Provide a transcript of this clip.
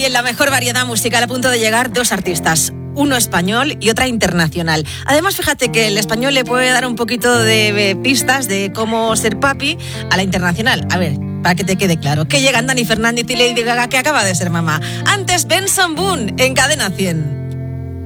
Hoy en la mejor variedad musical a punto de llegar dos artistas, uno español y otra internacional. Además, fíjate que el español le puede dar un poquito de pistas de cómo ser papi a la internacional. A ver, para que te quede claro, que llegan Dani Fernández y Lady Gaga, que acaba de ser mamá. Antes, Benson Boone en Cadena 100.